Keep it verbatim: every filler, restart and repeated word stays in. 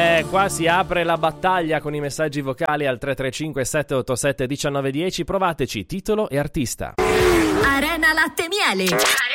Eh, qua si apre la battaglia con i messaggi vocali al tre tre cinque sette otto sette uno nove uno zero. Provateci titolo e artista. Arena Latte Miele.